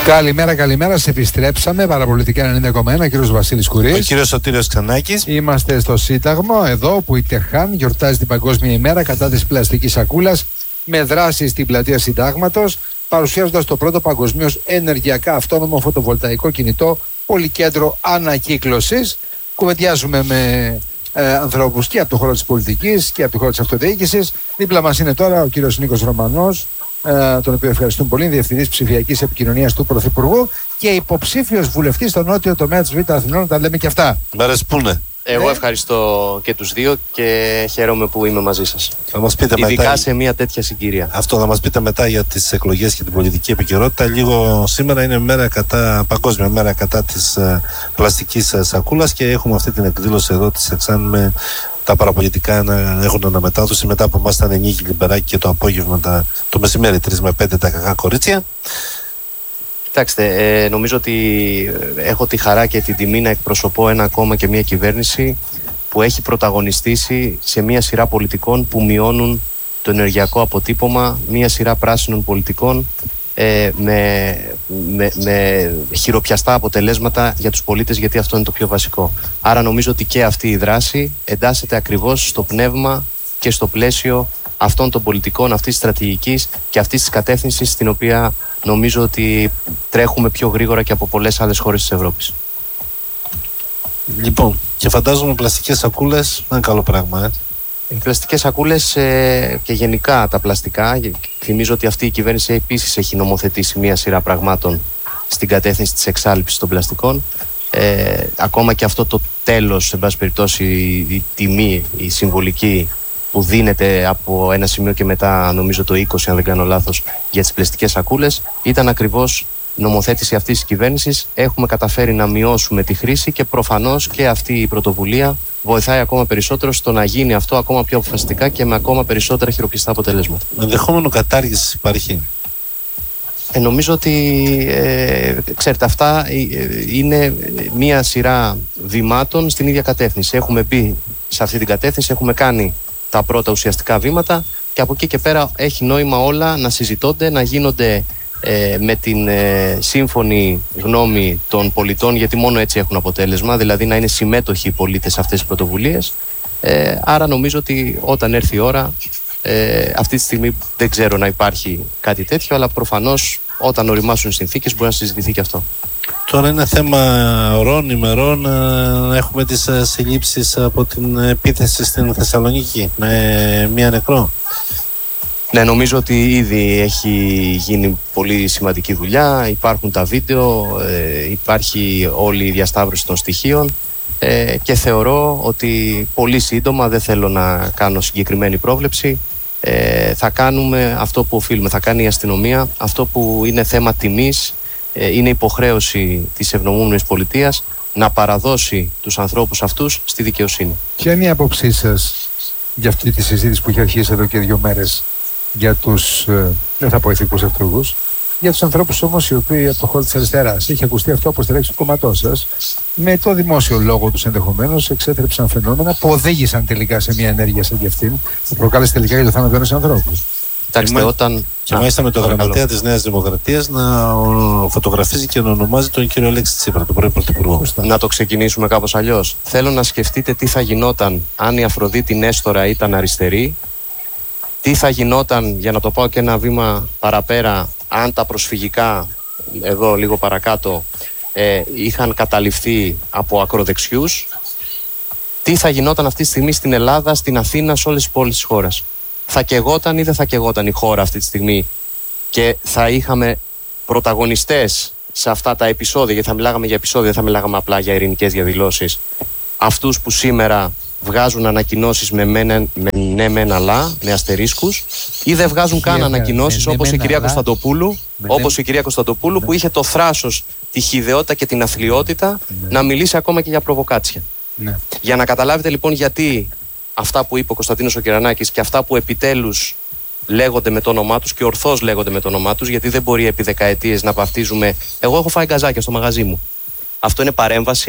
Καλημέρα, σε επιστρέψαμε. Παραπολιτικά 90,1, κύριος Βασίλης Κουρής. Ο κύριος Σωτήριος Ξανάκης. Είμαστε στο Σύνταγμα, εδώ που η Τερχάν γιορτάζει την Παγκόσμια ημέρα κατά της πλαστικής σακούλας με δράση στην πλατεία Συντάγματος, παρουσιάζοντας το πρώτο παγκοσμίως ενεργειακά αυτόνομο φωτοβολταϊκό κινητό πολυκέντρο ανακύκλωσης. Κουβεντιάζουμε με ανθρώπους και από το χώρο της πολιτικής και από το χώρο της αυτοδιοίκησης. Δίπλα μας είναι τώρα ο κύριος Νίκος Ρωμανός, τον οποίο ευχαριστούμε πολύ, διευθυντής ψηφιακής επικοινωνίας του Πρωθυπουργού και υποψήφιος βουλευτής στο νότιο τομέα της Β' Αθηνών, τα λέμε και αυτά. Μπαρεσπούνε. Εγώ ευχαριστώ και τους δύο και χαίρομαι που είμαι μαζί σας. Θα μας πείτε ειδικά μετά, σε μια τέτοια συγκυρία. Αυτό θα μας πείτε μετά για τις εκλογές και την πολιτική επικαιρότητα. Λίγο σήμερα είναι παγκόσμια μέρα κατά της πλαστικής σακούλας και έχουμε αυτή την εκδήλωση εδώ της Εξάν με τα παραπολιτικά να έχουν αναμετάδοση μετά που μας ήταν Νίκη Λιμπεράκη και το απόγευμα το μεσημέρι 3 με 5 τα κακά κορίτσια. Κοιτάξτε, νομίζω ότι έχω τη χαρά και την τιμή να εκπροσωπώ ένα κόμμα και μια κυβέρνηση που έχει πρωταγωνιστήσει σε μια σειρά πολιτικών που το ενεργειακό αποτύπωμα, μια σειρά πράσινων πολιτικών με χειροπιαστά αποτελέσματα για τους πολίτες, γιατί αυτό είναι το πιο βασικό. Άρα νομίζω ότι και αυτή η δράση εντάσσεται ακριβώς στο πνεύμα και στο πλαίσιο αυτών των πολιτικών, αυτής της στρατηγικής και αυτής της κατεύθυνσης στην οποία νομίζω ότι τρέχουμε πιο γρήγορα και από πολλές άλλες χώρες της Ευρώπης. Λοιπόν, και φαντάζομαι πλαστικές σακούλες είναι καλό πράγμα, Οι πλαστικές σακούλες και γενικά τα πλαστικά, θυμίζω ότι αυτή η κυβέρνηση επίσης έχει νομοθετήσει μία σειρά πραγμάτων στην κατεύθυνση της εξάλειψης των πλαστικών. Ακόμα και αυτό το τέλος, σε πάση περιπτώσει η τιμή, η συμβολική που δίνεται από ένα σημείο και μετά, νομίζω το 20 αν δεν κάνω λάθος, για τις πλαστικές σακούλες, ήταν ακριβώς νομοθέτηση αυτής της κυβέρνησης. Έχουμε καταφέρει να μειώσουμε τη χρήση και προφανώς και αυτή η πρωτοβουλία βοηθάει ακόμα περισσότερο στο να γίνει αυτό ακόμα πιο αποφασιστικά και με ακόμα περισσότερα χειροπιαστά αποτελέσματα. Ενδεχόμενο κατάργησης υπάρχει? Νομίζω ότι ξέρετε, αυτά είναι μία σειρά βημάτων στην ίδια κατεύθυνση. Έχουμε μπει σε αυτή την κατεύθυνση, έχουμε κάνει τα πρώτα ουσιαστικά βήματα και από εκεί και πέρα έχει νόημα όλα να συζητώνται, να γίνονται με την σύμφωνη γνώμη των πολιτών, γιατί μόνο έτσι έχουν αποτέλεσμα, δηλαδή να είναι συμμέτοχοι οι πολίτες σε αυτές τις πρωτοβουλίες. Άρα νομίζω ότι όταν έρθει η ώρα, αυτή τη στιγμή δεν ξέρω να υπάρχει κάτι τέτοιο, αλλά προφανώς όταν οριμάσουν οι συνθήκες μπορεί να συζητηθεί και αυτό. Τώρα είναι θέμα ωρών, ημερών να έχουμε τις συλλήψεις από την επίθεση στην Θεσσαλονίκη με μία νεκρό. Ναι, νομίζω ότι ήδη έχει γίνει πολύ σημαντική δουλειά, υπάρχουν τα βίντεο, υπάρχει όλη η διασταύρωση των στοιχείων και θεωρώ ότι πολύ σύντομα, δεν θέλω να κάνω συγκεκριμένη πρόβλεψη, θα κάνουμε αυτό που οφείλουμε, θα κάνει η αστυνομία, αυτό που είναι θέμα τιμής, είναι υποχρέωση της ευνομούμενης πολιτείας να παραδώσει τους ανθρώπους αυτούς στη δικαιοσύνη. Ποια είναι η άποψή σας για αυτή τη συζήτηση που έχει αρχίσει εδώ και 2 μέρες για τους, δεν θα πω ηθικούς ευτρούγους, για τους ανθρώπους όμως οι οποίοι από το χώρο της αριστεράς, έχει ακουστεί αυτό από στελέχη του κόμματός σας, με το δημόσιο λόγο τους ενδεχομένως εξέτρεψαν φαινόμενα που οδήγησαν τελικά σε μια ενέργεια σαν και αυτήν, που προκάλεσε τελικά για το θάνατο ενός ανθρώπου. Και μάλιστα με το γραμματέα της Νέας Δημοκρατίας να φωτογραφίζει και να ονομάζει τον κύριο Αλέξη Τσίπρα, τον πρώην Πρωθυπουργό. Να το ξεκινήσουμε κάπως αλλιώς. Θέλω να σκεφτείτε τι θα γινόταν αν η Αφροδίτη Νέστορα ήταν αριστερή, τι θα γινόταν, για να το πάω και ένα βήμα παραπέρα, αν τα προσφυγικά, εδώ λίγο παρακάτω, είχαν καταληφθεί από ακροδεξιούς, τι θα γινόταν αυτή τη στιγμή στην Ελλάδα, στην Αθήνα, σε όλες τις πόλεις της χώρας. Θα καιγόταν ή δεν θα καιγόταν η χώρα αυτή τη στιγμή και θα είχαμε πρωταγωνιστές σε αυτά τα επεισόδια, γιατί θα μιλάγαμε για επεισόδια, δεν θα μιλάγαμε απλά για ειρηνικές διαδηλώσεις, αυτούς που σήμερα βγάζουν ανακοινώσεις με ναι μεν αλλά, με αστερίσκους, ή δεν βγάζουν καν ανακοινώσεις όπως η κυρία Κωνσταντοπούλου, που είχε το θράσος, τη χυδαιότητα και την αθλιότητα να μιλήσει ακόμα και για προβοκάτσια. Ναι. Για να καταλάβετε λοιπόν γιατί αυτά που είπε ο Κωνσταντίνος ο Κυρανάκης και αυτά που επιτέλους λέγονται με το όνομά τους και ορθώς λέγονται με το όνομά τους, γιατί δεν μπορεί επί δεκαετίες να βαφτίζουμε. Εγώ έχω φάει γκαζάκια στο μαγαζί μου. Αυτό είναι παρέμβαση?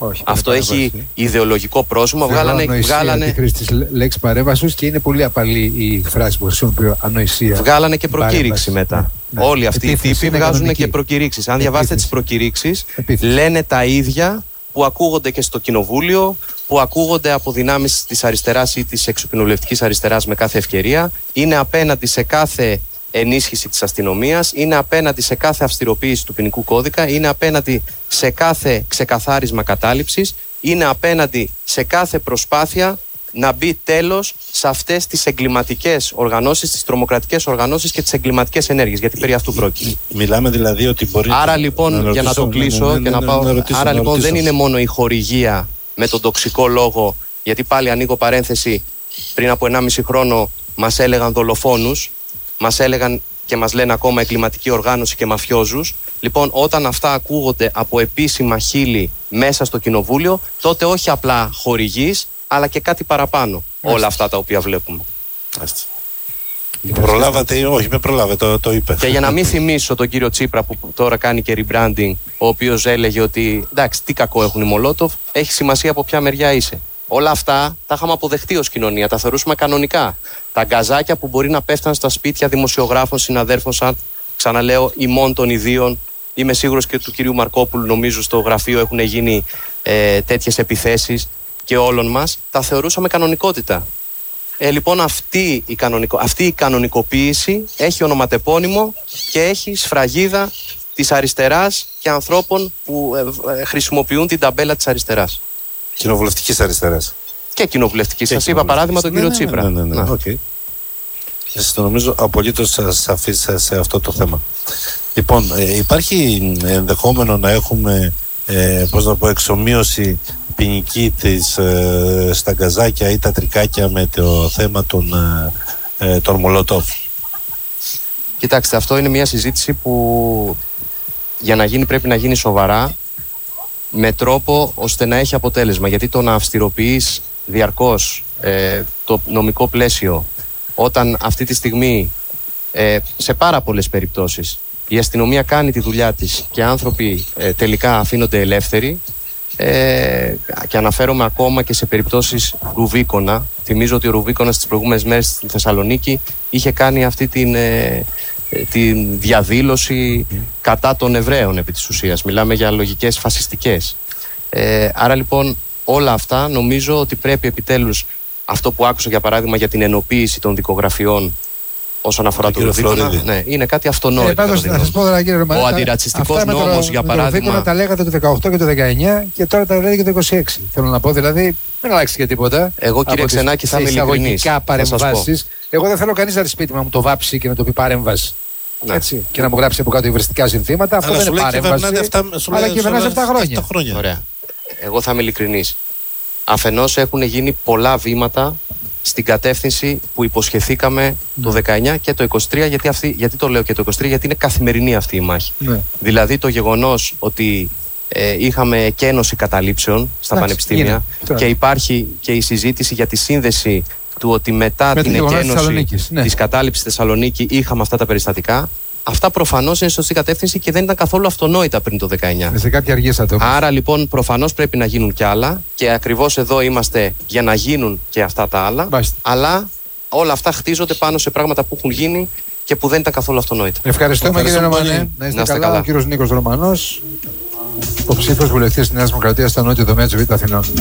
Όχι, Αυτό έχει ιδεολογικό πρόσημο. Βγάλανε. Τη χρήση τη λέξη παρέμβαση και είναι πολύ απαλή η φράση που χρησιμοποιώ. Ανοησία. Βγάλανε και προκήρυξη μετά. Ναι. Όλοι αυτοί οι τύποι βγάζουν κανονική. και προκηρύξεις. Αν διαβάσετε τις προκηρύξεις, λένε τα ίδια που ακούγονται και στο κοινοβούλιο, που ακούγονται από δυνάμεις της αριστεράς ή της εξοκοινοβουλευτικής αριστεράς με κάθε ευκαιρία. Είναι απέναντι σε κάθε ενίσχυση της αστυνομίας, είναι απέναντι σε κάθε αυστηροποίηση του ποινικού κώδικα, είναι απέναντι σε κάθε ξεκαθάρισμα κατάληψης, είναι απέναντι σε κάθε προσπάθεια να μπει τέλος σε αυτές τις εγκληματικές οργανώσεις, τις τρομοκρατικές οργανώσεις και τις εγκληματικές ενέργειες. Γιατί περί αυτού πρόκειται. Μιλάμε δηλαδή ότι μπορεί. Άρα λοιπόν, για να το κλείσω και να πάω. Άρα λοιπόν δεν είναι μόνο η χορηγία με τον τοξικό λόγο, γιατί πάλι ανοίγω παρένθεση, πριν από 1,5 χρόνο μας έλεγαν δολοφόνους, μας έλεγαν και μας λένε ακόμα εγκληματική οργάνωση και μαφιόζους. Λοιπόν, όταν αυτά ακούγονται από επίσημα χείλη μέσα στο κοινοβούλιο, τότε όχι απλά χορηγείς, αλλά και κάτι παραπάνω. Όλα αυτά τα οποία βλέπουμε. Προλάβατε, όχι, με προλάβατε, το είπε. Και για να μην θυμίσω τον κύριο Τσίπρα που τώρα κάνει και rebranding, ο οποίος έλεγε ότι εντάξει, τι κακό έχουν οι Μολότοφ, έχει σημασία από ποια μεριά είσαι. Όλα αυτά τα είχαμε αποδεχτεί ως κοινωνία, τα θεωρούσαμε κανονικά. Τα γκαζάκια που μπορεί να πέφτουν στα σπίτια δημοσιογράφων, συναδέρφων, σαν ξαναλέω, ημών των ιδίων. Είμαι σίγουρος και του κυρίου Μαρκόπουλου, νομίζω στο γραφείο έχουν γίνει τέτοιες επιθέσεις και όλων μας. Τα θεωρούσαμε κανονικότητα. Λοιπόν, αυτή η κανονικοποίηση έχει ονοματεπώνυμο και έχει σφραγίδα της αριστεράς και ανθρώπων που χρησιμοποιούν την ταμπέλα της αριστεράς. Κοινοβουλευτικής αριστεράς. Και κοινοβουλευτικής. Σας είπα παράδειγμα τον κύριο Τσίπρα. Ναι. Okay. Εσείς το νομίζω απολύτως σαφής σε αυτό το θέμα. Λοιπόν, υπάρχει ενδεχόμενο να έχουμε εξομοίωση ποινική στα γκαζάκια ή τα τρικάκια με το θέμα των Μολότοφ? Κοιτάξτε, αυτό είναι μια συζήτηση που για να γίνει πρέπει να γίνει σοβαρά, με τρόπο ώστε να έχει αποτέλεσμα. Γιατί το να αυστηροποιείς διαρκώς το νομικό πλαίσιο, όταν αυτή τη στιγμή σε πάρα πολλές περιπτώσεις η αστυνομία κάνει τη δουλειά της και άνθρωποι τελικά αφήνονται ελεύθεροι, και αναφέρομαι ακόμα και σε περιπτώσεις Ρουβίκονα. Θυμίζω ότι ο Ρουβίκονας τις προηγούμενες μέρες στη Θεσσαλονίκη είχε κάνει αυτή την διαδήλωση κατά των Εβραίων επί της ουσίας. Μιλάμε για λογικές φασιστικές. Άρα λοιπόν όλα αυτά νομίζω ότι πρέπει επιτέλους, αυτό που άκουσα για παράδειγμα για την ενοποίηση των δικογραφιών όσον αφορά το Ρουβίκονα, ναι, είναι κάτι αυτονόητο. Πάντως, να σας πω τώρα, κύριε Ρωμανέ, ο αντιρατσιστικός νόμος, για παράδειγμα. Το Ρουβίκονα τα λέγατε το 18 και το 19 και τώρα τα λέτε και το 26. Θέλω να πω, δηλαδή, δεν αλλάξει και τίποτα. Εγώ, κύριε Ξενάκη, θα είμαι ειλικρινής. Παρεμβάσεις. Εγώ δεν θέλω κανείς να έρθει σπίτι μου να μου το βάψει και να το πει παρέμβαση. Ναι. Έτσι, και να μου γράψει από κάτω υβριστικά συνθήματα. Αυτό δεν είναι παρέμβαση. Αλλά κυβερνάς 7 χρόνια. Ωραία. Εγώ θα είμαι ειλικρινής. Αφενός έχουν γίνει πολλά βήματα στην κατεύθυνση που υποσχεθήκαμε το 19 και το 23, γιατί το λέω και το 23, γιατί είναι καθημερινή αυτή η μάχη. Ναι. Δηλαδή το γεγονός ότι είχαμε εκένωση καταλήψεων στα πανεπιστήμια και υπάρχει και η συζήτηση για τη σύνδεση του ότι μετά την εκένωση της κατάληψης Θεσσαλονίκη είχαμε αυτά τα περιστατικά. Αυτά προφανώς είναι σωστή κατεύθυνση και δεν ήταν καθόλου αυτονόητα πριν το 19. Σε κάποια αργήσατε. Άρα λοιπόν προφανώς πρέπει να γίνουν κι άλλα και ακριβώς εδώ είμαστε για να γίνουν και αυτά τα άλλα. Αλλά όλα αυτά χτίζονται πάνω σε πράγματα που έχουν γίνει και που δεν ήταν καθόλου αυτονόητα. Ευχαριστούμε κύριε Ρωμανέ. Να είστε καλά. Ο κύριος Νίκος Ρωμανός, υποψήφιος βουλευτής της Νέας Δημοκρατίας στα νότια τομέα της Β' Αθηνών.